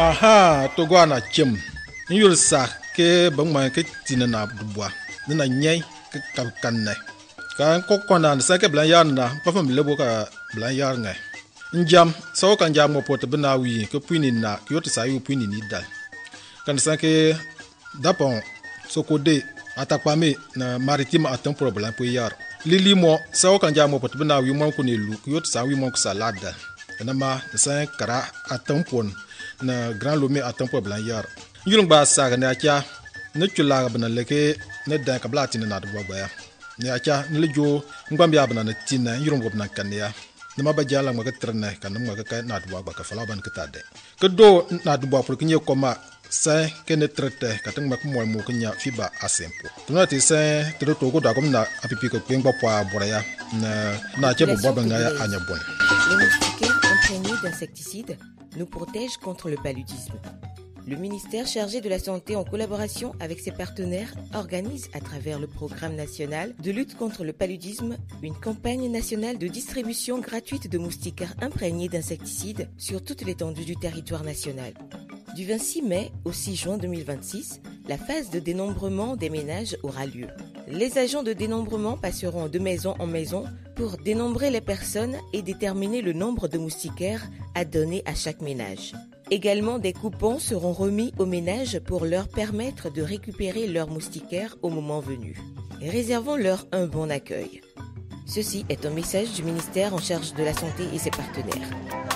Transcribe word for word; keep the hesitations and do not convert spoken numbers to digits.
Aha, Togo na chim. Yul sa ke bangma ke tinana dubwa. Nina nyai ke kapkanne. Ka ko kona sa ke blan yarna, pa fam lebo ka blan yarnga. Njam, so kan jam mo pot bina wi ke puini na ke yot sa yu puini ni dal. Kan sa ke dapon so kode atakwame na maritime atom problem po yar. Lili mo so kan jam mo pot bina wi mo ko ne lu ke yot sa wi mo ko salada. Na ma sa kara atom pon na grand lomé atom problem yar. Yulung ba sa ne acha ne chula bana leke ne da ka blati na do ba. Ne acha ne lejo ngwam ya bana na tina yulung go bana kan ya. Nama bajala ngwa trene kan ngwa ka na do ba ka fala ban ka tade. Ke do na do ba pour kinye koma sa ke ne trete ka tang mak mo mo knya fiba asempo. Tuna ti sa to to go da kom na apipi ko kwengba pa boraya na na che bo ba ngaya anya bon. Les moustiquaires imprégnés d'insecticides nous protègent contre le paludisme. Le ministère chargé de la Santé, en collaboration avec ses partenaires, organise à travers le programme national de lutte contre le paludisme une campagne nationale de distribution gratuite de moustiquaires imprégnés d'insecticides sur toute l'étendue du territoire national. Du vingt-six mai au six juin deux mille vingt-six, la phase de dénombrement des ménages aura lieu. Les agents de dénombrement passeront de maison en maison pour dénombrer les personnes et déterminer le nombre de moustiquaires à donner à chaque ménage. Également, des coupons seront remis aux ménages pour leur permettre de récupérer leurs moustiquaires au moment venu. Réservons-leur un bon accueil. Ceci est un message du ministère en charge de la Santé et ses partenaires.